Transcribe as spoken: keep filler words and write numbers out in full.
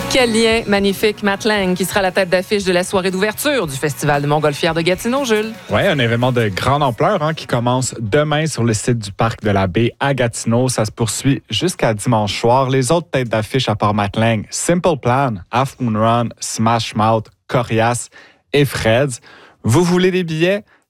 Quel lien magnifique, Matt Lang, qui sera la tête d'affiche de la soirée d'ouverture du Festival de Montgolfière de Gatineau, Jules. Oui, un événement de grande ampleur hein, qui commence demain sur le site du Parc de la Baie à Gatineau. Ça se poursuit jusqu'à dimanche soir. Les autres têtes d'affiche à part Matt Lang, Simple Plan, Half Moon Run, Smash Mouth, Corias et Freds. Vous voulez des billets?